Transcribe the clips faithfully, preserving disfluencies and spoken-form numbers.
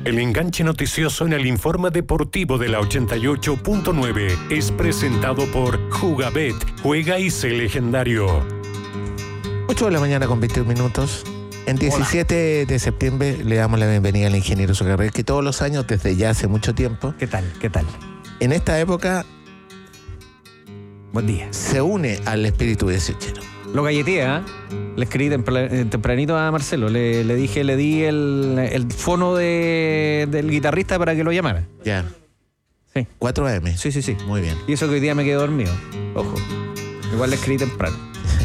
El enganche noticioso en el informe deportivo de la ochenta y ocho punto nueve es presentado por Jugabet. Juega y sé legendario. ocho de la mañana con veinte minutos. En diecisiete de septiembre le damos la bienvenida al ingeniero Socarrés, que todos los años, desde ya hace mucho tiempo... ¿Qué tal? ¿Qué tal? En esta época... Buen día. Se une al espíritu dieciochero. Lo galletea, ¿eh? Le escribí tempra- tempranito a Marcelo. Le, le dije, le di el, el fono de, del guitarrista para que lo llamara. Ya. Sí. cuatro a eme. Sí, sí, sí. Muy bien. Y eso que hoy día me quedé dormido. Ojo. Igual le escribí temprano.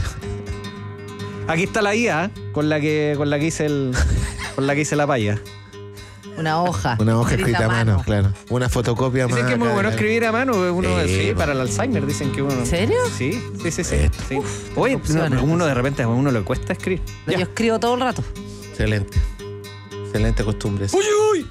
Aquí está la I A, ¿eh? con la que con la que hice el con la que hice la paya. Una hoja. Una hoja escrita a mano, claro. Una fotocopia más. Dicen que es muy bueno acá, escribir a mano. Uno, Sí, sí, bueno. para el Alzheimer dicen que uno. ¿En serio? Sí, sí, sí, sí. Esto. sí. Uf, Oye, opciones. no, uno de repente a uno le cuesta escribir. Yo Ya. escribo todo el rato. Excelente. Excelente costumbre. ¡Uy, uy!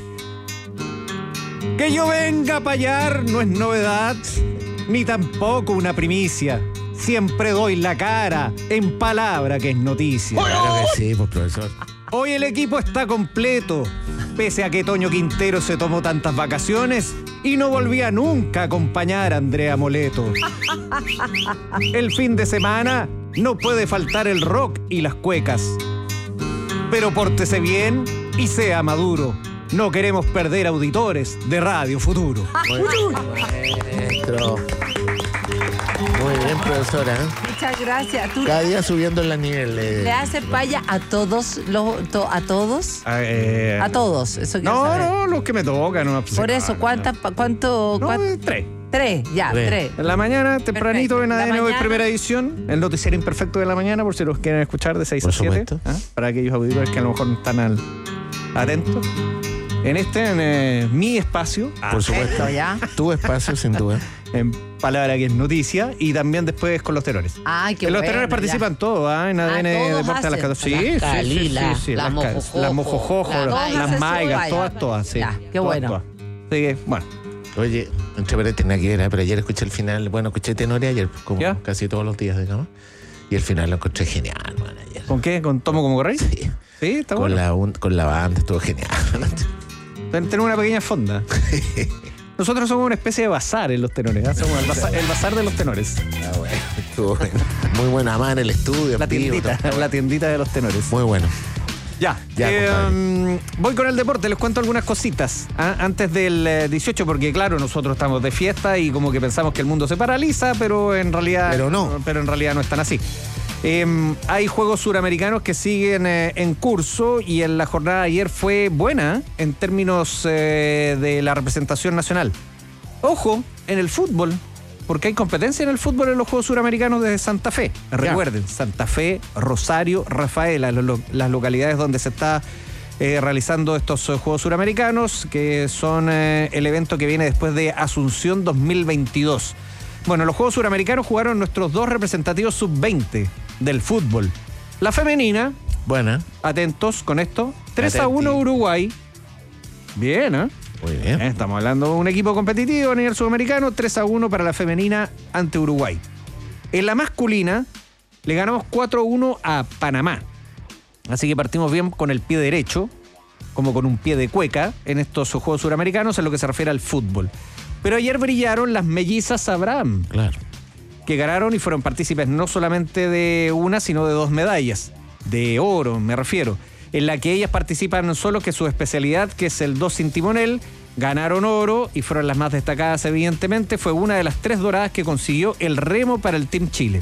Que yo venga a payar no es novedad, ni tampoco una primicia. Siempre doy la cara en palabra que es noticia. Claro que sí, pues profesor. Hoy el equipo está completo, pese a que Toño Quintero se tomó tantas vacaciones y no volvía nunca a acompañar a Andrea Moleto. El fin de semana no puede faltar el rock y las cuecas. Pero pórtese bien y sea maduro. No queremos perder auditores de Radio Futuro. Maestro. Muy bien, profesora. Muchas gracias. ¿Tú Cada día subiendo el nivel. eh. le haces paya a todos los to- a todos? Ah, eh, A todos. Eso quiero No, saber. no, los que me tocan. No, Por eso, no, ¿cuántas, pa- cuánto, No, cuán- eh, tres. Tres, ya, Tres. tres. En la mañana, tempranito, Perfecto. en A D N La Hoy, mañana. primera edición. El noticiero imperfecto de la mañana, por si los quieren escuchar, de seis Por a siete. supuesto. ¿Ah? Para aquellos auditores que a lo mejor no están al- atentos. En este, en eh, mi espacio, Por supuesto. Esto ya. Tu espacio, sin duda. en palabra que es noticia, y también después con los tenores. Ay, qué En los bueno, tenores ya. participan todos, ¿ah? En A D N Ah, todos Deportes a las hacen. catorce. Sí, Las sí, sí, Calila, sí, sí, la las ca- Mojojojo, las mojojojo, la- las, todos las hacen su maigas, baile. todas, todas, sí. Ya, qué Todas, bueno. todas. Así que, bueno. Oye, entre paréntesis, nada que ver, ¿eh? Pero ayer escuché el final. Bueno, escuché tenores ayer, como ¿Ya? casi todos los días, digamos. Y el final lo encontré genial, man, ayer. ¿Con qué? ¿Con Tomo como Correy? Sí. Sí, está Con, bueno. la, un- con la banda, estuvo genial. Ten- Tenemos una pequeña fonda. Nosotros somos una especie de bazar en los tenores. ¿ah? Somos el bazar, el bazar de los tenores. Ah, bueno, estuvo bueno. Muy buena más en el estudio. La en vivo, tiendita, todo. la tiendita de los tenores. Muy bueno. Ya, Ya, eh, compadre. um, voy con el deporte, les cuento algunas cositas ¿ah? antes del eh, dieciocho, porque claro, nosotros estamos de fiesta y como que pensamos que el mundo se paraliza, pero en realidad, Pero no. pero en realidad no están así. Eh, hay juegos suramericanos que siguen eh, en curso y en la jornada de ayer fue buena en términos eh, de la representación nacional. Ojo, en el fútbol, porque hay competencia en el fútbol en los Juegos Suramericanos de Santa Fe. Recuerden, Santa Fe, Rosario, Rafaela, lo- lo- las localidades donde se está eh, realizando estos eh, Juegos Suramericanos, que son eh, el evento que viene después de Asunción dos mil veintidós. Bueno, los Juegos Suramericanos jugaron nuestros dos representativos sub veinte del fútbol. La femenina, Buena. atentos con esto, tres a Atenti. uno Uruguay. Bien, ¿eh? Muy bien. Eh, Estamos hablando de un equipo competitivo a nivel sudamericano, tres a uno para la femenina ante Uruguay. En la masculina le ganamos cuatro a uno a Panamá. Así que partimos bien con el pie derecho, como con un pie de cueca en estos Juegos Suramericanos en lo que se refiere al fútbol. Pero ayer brillaron las mellizas Abraham, Claro. que ganaron y fueron partícipes no solamente de una, sino de dos medallas, de oro me refiero, en la que ellas participan no solo que su especialidad, que es el dos sin timonel, ganaron oro y fueron las más destacadas evidentemente, fue una de las tres doradas que consiguió el remo para el Team Chile.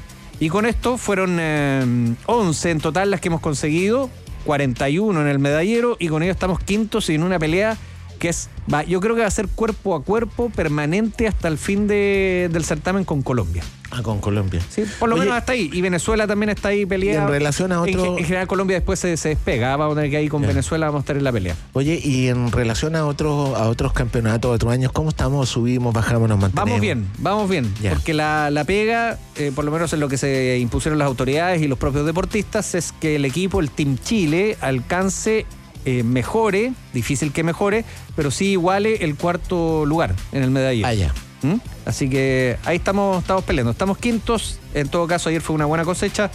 Y con esto fueron eh, once en total las que hemos conseguido, cuarenta y uno en el medallero, y con ello estamos quintos en una pelea que es, va, yo creo que va a ser cuerpo a cuerpo permanente hasta el fin de, del certamen con Colombia. Ah, con Colombia. Sí, por lo Oye, menos hasta ahí. Y Venezuela también está ahí peleada. Y en relación a En, otro- en general Colombia después se, se despega. Vamos a tener que ir con Ya. Venezuela, vamos a estar en la pelea. Oye, y en relación a otros a otros campeonatos, a otros años, ¿cómo estamos? ¿Subimos, bajamos, nos mantenemos? Vamos bien, vamos bien. Ya. Porque la, la pega, eh, por lo menos en lo que se impusieron las autoridades y los propios deportistas, es que el equipo, el Team Chile, alcance, eh, mejore, difícil que mejore, pero sí iguale el cuarto lugar en el medallero. Ah, ya. ¿Mm? Así que ahí estamos, estamos peleando. Estamos quintos. En todo caso, ayer fue una buena cosecha.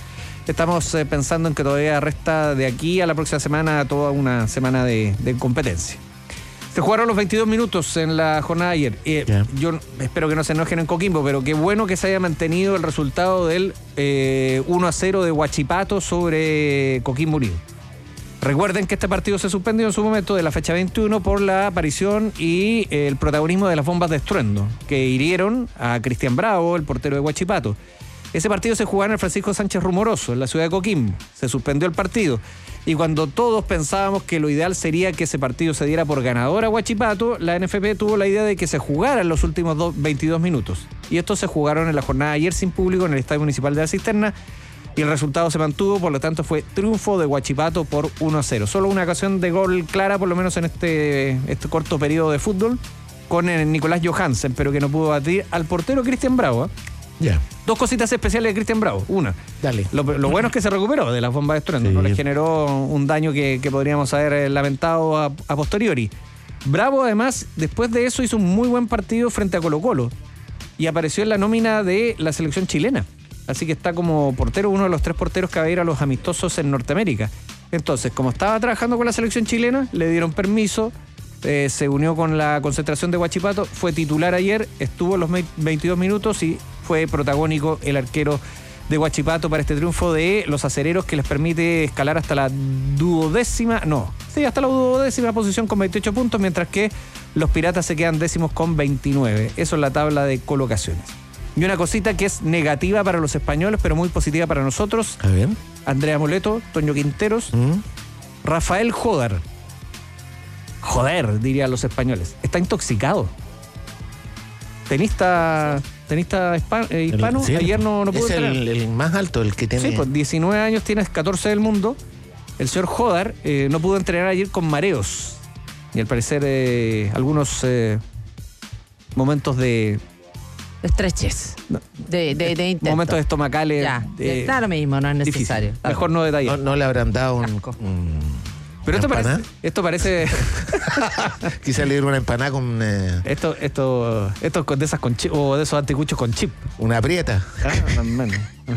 estamos eh, pensando en que todavía resta de aquí a la próxima semana toda una semana de, de competencia. Se jugaron los veintidós minutos en la jornada de ayer. Eh, Yeah. Yo espero que no se enojen en Coquimbo, pero qué bueno que se haya mantenido el resultado del eh, uno a cero de Huachipato sobre Coquimbo Unido. Recuerden que este partido se suspendió en su momento de la fecha veintiuno por la aparición y eh, el protagonismo de las bombas de estruendo que hirieron a Cristian Bravo, el portero de Huachipato. Ese partido se jugaba en el Francisco Sánchez Rumoroso, en la ciudad de Coquimbo. Se suspendió el partido. Y cuando todos pensábamos que lo ideal sería que ese partido se diera por ganador a Huachipato, la N F P tuvo la idea de que se jugara en los últimos dos, veintidós minutos. Y estos se jugaron en la jornada de ayer sin público en el Estadio Municipal de la Cisterna. Y el resultado se mantuvo, por lo tanto fue triunfo de Huachipato por uno a cero. Solo una ocasión de gol clara, por lo menos en este, este corto periodo de fútbol, con el Nicolás Johansen, pero que no pudo batir al portero Cristian Bravo. ¿eh? Ya. Yeah. Dos cositas especiales de Cristian Bravo. Una, Dale. Lo, lo bueno es que se recuperó de las bombas de estruendo, Sí. no le generó un daño que, que podríamos haber lamentado a, a posteriori. Bravo, además, después de eso hizo un muy buen partido frente a Colo-Colo y apareció en la nómina de la selección chilena. Así que está como portero, uno de los tres porteros que va a ir a los amistosos en Norteamérica. Entonces, como estaba trabajando con la selección chilena, le dieron permiso, eh, se unió con la concentración de Huachipato, fue titular ayer, estuvo en los veintidós minutos y fue protagónico el arquero de Huachipato para este triunfo de los acereros, que les permite escalar hasta la duodécima, no, sí, hasta la duodécima posición con veintiocho puntos, mientras que los piratas se quedan décimos con veintinueve. Eso es la tabla de colocaciones. Y una cosita que es negativa para los españoles, pero muy positiva para nosotros. A ver. Andrea Moleto, Toño Quinteros, ¿Mm? Rafael Jodar. Joder, dirían los españoles. Está intoxicado. Tenista, tenista hispa- eh, hispano, El- sí, ayer no, no pudo es entrenar. el, el más alto, el que tiene. Sí, pues diecinueve años, tiene catorce del mundo. El señor Jodar eh, no pudo entrenar ayer con mareos. Y al parecer eh, algunos eh, momentos de... Estreches. No. De, de, de intento. Momentos estomacales. Ya, eh, está lo mismo, no es difícil. necesario. Está Mejor no detallar. No, no le habrán dado un. Asco. un- Pero esto ¿una parece, empanada? esto parece, Quizá le dieron una empanada con eh, esto, esto, esto con- de esas con chip, o de esos anticuchos con chip. una prieta. Ah, man,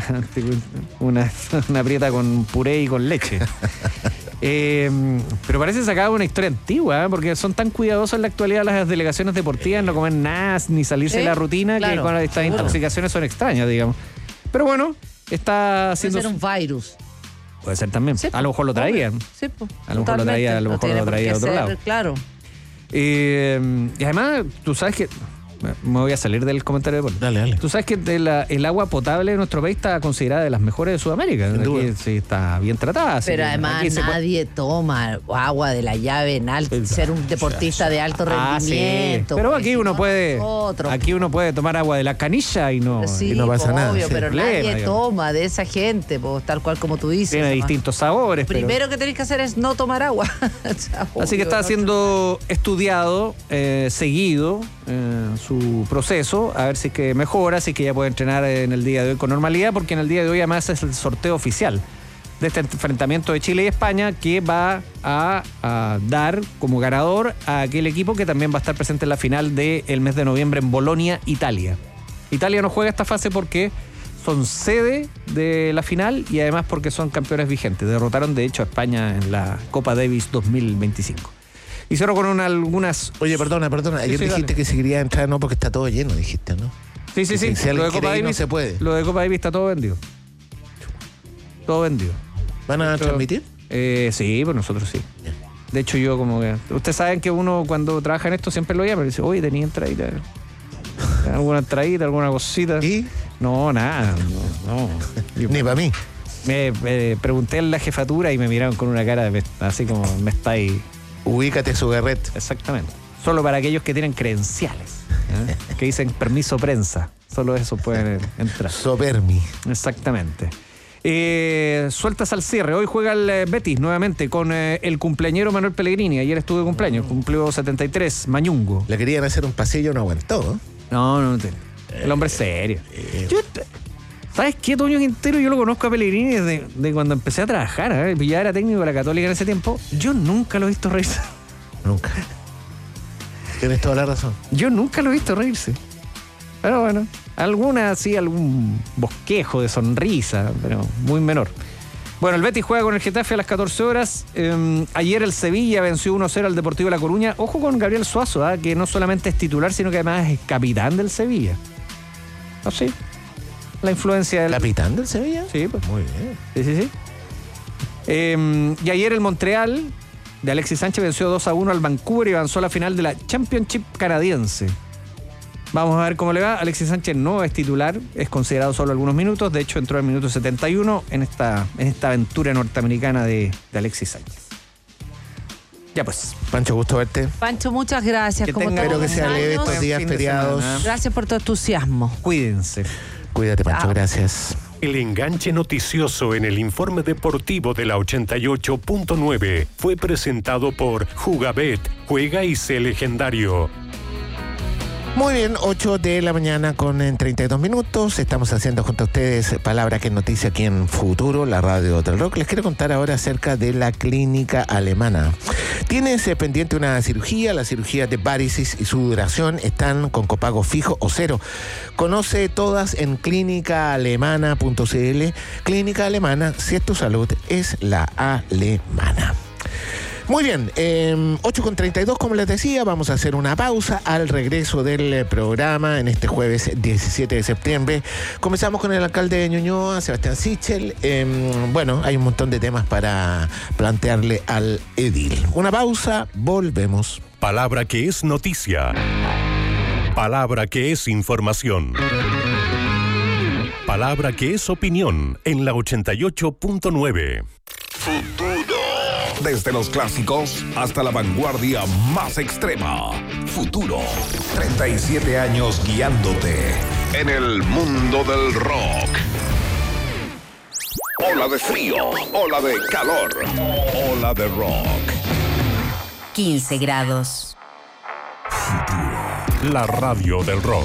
una, una prieta con puré y con leche. Eh, pero parece sacada de una historia antigua, ¿eh? Porque son tan cuidadosos en la actualidad las delegaciones deportivas, no comen nada, ni salirse Sí, de la rutina, que claro, con estas seguro. intoxicaciones son extrañas, digamos. Pero bueno, está Puede haciendo... ser un virus. Puede ser también. Sí, a lo mejor lo obvio. traían. Sí, pues, A lo mejor lo totalmente. traía- a lo No mejor tiene lo por traía qué de otro ser, lado. Claro. Eh, y además, tú sabes que... Me voy a salir del comentario de Polo. Dale, dale. Tú sabes que de la- el agua potable de nuestro país está considerada de las mejores de Sudamérica. Sin duda. Aquí sí está bien tratada. así Pero que además aquí se puede- nadie toma agua de la llave en alto, ser un deportista de alto Ah, sí. rendimiento. Pero pues, aquí si uno no puede, nosotros. aquí uno puede tomar agua de la canilla y no, Sí, y no pasa pues, nada, obvio, sí. pero Problema, nadie digamos. toma de esa gente, pues, tal cual como tú dices. tiene además. distintos sabores. pero- Primero que tenés que hacer es no tomar agua. Así que está siendo estudiado, eh, seguido eh, su proceso, a ver si es que mejora, si es que ya puede entrenar en el día de hoy con normalidad, porque en el día de hoy además es el sorteo oficial de este enfrentamiento de Chile y España, que va a, a dar como ganador a aquel equipo que también va a estar presente en la final del mes de noviembre en Bolonia, Italia. Italia no juega esta fase porque son sede de la final y además porque son campeones vigentes. Derrotaron de hecho a España en la Copa Davis dos mil veinticinco. Y cierro con una- algunas... Oye, perdona, perdona. Sí, Ayer sí, dijiste dale. que se quería entrar, no, porque está todo lleno, dijiste, ¿no? Sí, sí, sí. Si alguien Lo de quiere Copa ir, no Davis se puede. Lo de Copa Davis está todo vendido. Todo vendido. ¿Van a Pero- transmitir? Eh, sí, pues nosotros sí. De hecho, yo como que... Ustedes saben que uno cuando trabaja en esto siempre lo llama y dice, oye, tenía entradita. ¿Alguna entradita, alguna cosita? ¿Y? No, nada. No, no. Yo- Ni para mí. Me, me pregunté en la jefatura y me miraron con una cara de así como me estáis... Ubícate su garret. Exactamente. Solo para aquellos que tienen credenciales, ¿eh? Que dicen permiso prensa. Solo eso pueden entrar. Sopermi. Exactamente. Eh, sueltas al cierre. Hoy juega el eh, Betis nuevamente con eh, el cumpleañero Manuel Pellegrini. Ayer estuvo de cumpleaños, cumplió setenta y tres, Mañungo. Le querían hacer un pasillo, no aguantó. ¿eh? No, no, no. te- El hombre es serio. Yo, ¿sabes qué, Toño Quintero? Yo lo conozco a Pellegrini desde de cuando empecé a trabajar. ¿eh? Ya era técnico de la Católica en ese tiempo. Yo nunca lo he visto reírse. Nunca. Tienes toda la razón. Yo nunca lo he visto reírse. Pero bueno, Alguna, sí, algún bosquejo de sonrisa, pero muy menor. Bueno, el Betis juega con el Getafe a las catorce horas. Eh, ayer el Sevilla venció uno cero al Deportivo de La Coruña. Ojo con Gabriel Suazo, ¿eh? Que no solamente es titular, sino que además es capitán del Sevilla. ¿No? Sí. La influencia del... ¿Capitán del Sevilla? Sí, pues. Muy bien. Sí, sí, sí. Eh, y ayer el Montreal de Alexis Sánchez venció dos a uno al Vancouver y avanzó a la final de la Championship canadiense. Vamos a ver cómo le va. Alexis Sánchez no es titular, es considerado solo algunos minutos. De hecho, entró al minuto setenta y uno en esta, en esta aventura norteamericana de, de Alexis Sánchez. Ya pues. Pancho, gusto verte. Pancho, muchas gracias. Que Como tenga- todos Espero que los sea leve años. estos días Fin de feriados. semana. Gracias por tu entusiasmo. Cuídense. Cuídate, Pancho, Chao. gracias. El enganche noticioso en el informe deportivo de la ochenta y ocho punto nueve fue presentado por Jugabet, juega y sé legendario. Muy bien, ocho de la mañana con eh, treinta y dos minutos. Estamos haciendo junto a ustedes Palabra que es noticia aquí en Futuro, la radio del rock. Les quiero contar ahora acerca de la clínica alemana. Tienes eh, pendiente una cirugía, la cirugía de varices y su duración están con copago fijo o cero. Conoce todas en clínica alemana punto c l. Clínica Alemana, si es tu salud, es la alemana. Muy bien, eh, ocho con treinta y dos, como les decía, vamos a hacer una pausa al regreso del eh, programa en este jueves diecisiete de septiembre. Comenzamos con el alcalde de Ñuñoa, Sebastián Sichel. Eh, bueno, hay un montón de temas para plantearle al edil. Una pausa, volvemos. Palabra que es noticia. Palabra que es información. Palabra que es opinión en la ochenta y ocho punto nueve. Desde los clásicos hasta la vanguardia más extrema. Futuro. treinta y siete años guiándote en el mundo del rock. Ola de frío, ola de calor, ola de rock. quince grados. La radio del rock.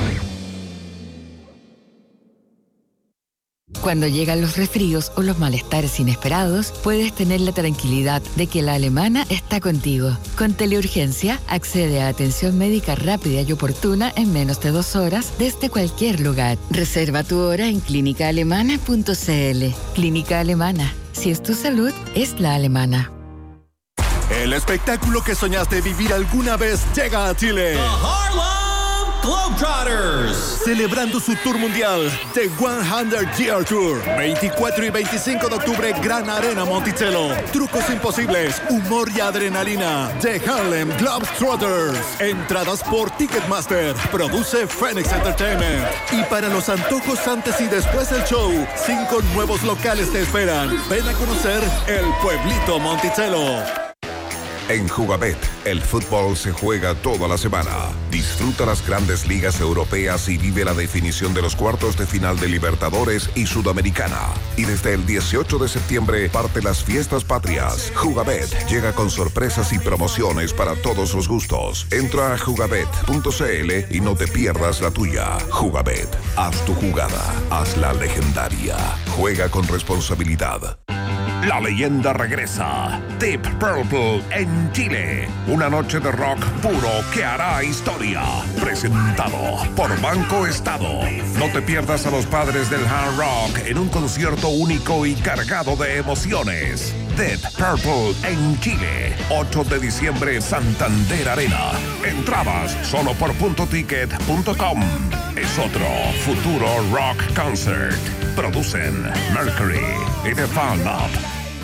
Cuando llegan los resfríos o los malestares inesperados, puedes tener la tranquilidad de que la alemana está contigo. Con teleurgencia, accede a atención médica rápida y oportuna en menos de dos horas desde cualquier lugar. Reserva tu hora en clínica alemana punto c l. Clínica Alemana. Si es tu salud, es la alemana. El espectáculo que soñaste vivir alguna vez llega a Chile. Globetrotters, celebrando su tour mundial, The cien Year Tour, veinticuatro y veinticinco de octubre, Gran Arena Monticello. Trucos imposibles, humor y adrenalina, The Harlem Globetrotters. Entradas por Ticketmaster, produce Phoenix Entertainment. Y para los antojos antes y después del show, cinco nuevos locales te esperan. Ven a conocer el pueblito Monticello. En Jugabet, el fútbol se juega toda la semana. Disfruta las grandes ligas europeas y vive la definición de los cuartos de final de Libertadores y Sudamericana. Y desde el dieciocho de septiembre parte las fiestas patrias. Jugabet llega con sorpresas y promociones para todos los gustos. Entra a jugabet punto c l y no te pierdas la tuya. Jugabet, haz tu jugada, hazla legendaria. Juega con responsabilidad. La leyenda regresa. Deep Purple en Chile. Una noche de rock puro que hará historia. Presentado por Banco Estado. No te pierdas a los padres del hard rock en un concierto único y cargado de emociones. Deep Purple en Chile. ocho de diciembre, Santander Arena. Entradas solo por punto ticket punto com. Es otro futuro rock concert. Producen Mercury y The Fan Up.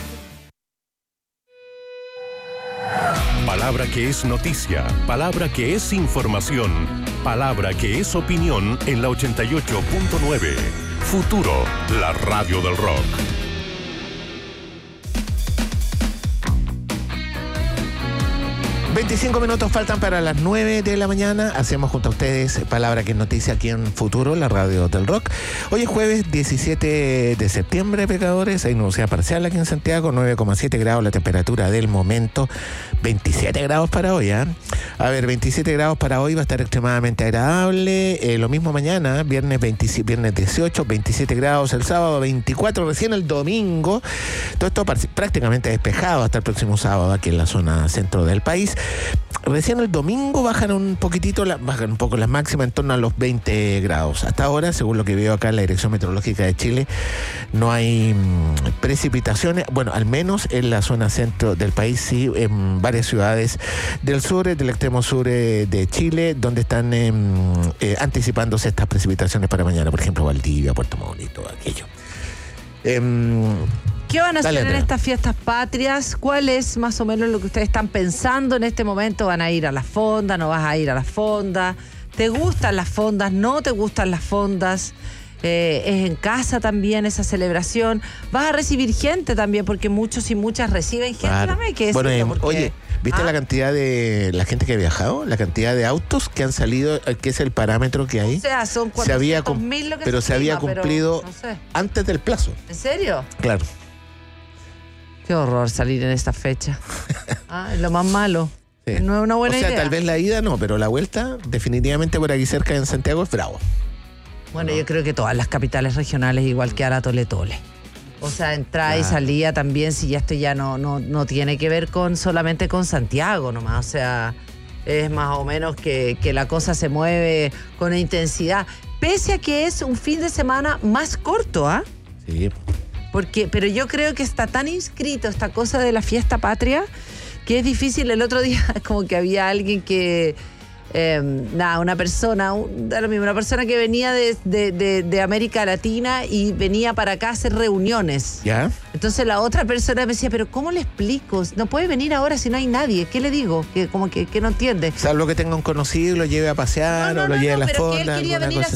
Palabra que es noticia, palabra que es información, palabra que es opinión en la ochenta y ocho punto nueve. Futuro, la radio del rock. veinticinco minutos faltan para las nueve de la mañana. Hacemos junto a ustedes Palabra que es noticia aquí en Futuro, la radio del rock. Hoy es jueves diecisiete de septiembre, pecadores. Hay nubosidad parcial aquí en Santiago, nueve coma siete grados la temperatura del momento. veintisiete grados para hoy, ¿eh? A ver, veintisiete grados para hoy va a estar extremadamente agradable. Eh, lo mismo mañana, viernes, veintisiete, viernes dieciocho, veintisiete grados el sábado, veinticuatro recién el domingo. Todo esto prácticamente despejado hasta el próximo sábado aquí en la zona centro del país. Recién el domingo bajan un poquitito, la, bajan un poco las máximas en torno a los veinte grados. Hasta ahora, según lo que veo acá en la Dirección Meteorológica de Chile, no hay mmm, precipitaciones, bueno, al menos en la zona centro del país, sí, en varias ciudades del sur, del extremo sur eh, de Chile, donde están eh, eh, anticipándose estas precipitaciones para mañana, por ejemplo, Valdivia, Puerto Montt y todo aquello. Eh, ¿Qué van a Dale, hacer en Andrea. estas fiestas patrias? ¿Cuál es más o menos lo que ustedes están pensando en este momento? ¿Van a ir a la fonda? ¿No vas a ir a la fonda? ¿Te gustan las fondas? ¿No te gustan las fondas? Eh, ¿Es en casa también esa celebración? ¿Vas a recibir gente también? Porque muchos y muchas reciben gente. Claro. También hay que Bueno, decirlo, eh, porque- oye, ¿viste Ah, la cantidad de la gente que ha viajado? La cantidad de autos que han salido, eh, que es el parámetro que hay. O sea, son se había cuatrocientos cum- mil lo que pero se había estima, pero cumplido no sé. antes del plazo. ¿En serio? Claro. Qué horror salir en esta fecha. Ah, es lo más malo. Sí. No es una buena o sea, idea. tal vez la ida no, pero la vuelta, definitivamente por aquí cerca en Santiago es bravo. Bueno, yo creo que todas las capitales regionales igual que ahora Tole Tole. O sea, entrada y Claro. salida también, si ya esto ya no, no, no tiene que ver con solamente con Santiago nomás. O sea, es más o menos que, que la cosa se mueve con intensidad. Pese a que es un fin de semana más corto, ¿ah? Sí. Porque, pero yo creo que está tan inscrito esta cosa de la fiesta patria que es difícil. El otro día como que había alguien que, eh, nada, una persona, un- da lo mismo, una persona que venía de, de- de- de América Latina y venía para acá a hacer reuniones. ¿Ya? Entonces la otra persona me decía, pero ¿cómo le explico? No puede venir ahora si no hay nadie. ¿Qué le digo? Que como que, que no entiende. Salvo que tenga un conocido y lo lleve a pasear No, no, o lo no, lleve no, a la pero que fonda. él quería alguna venir a cosa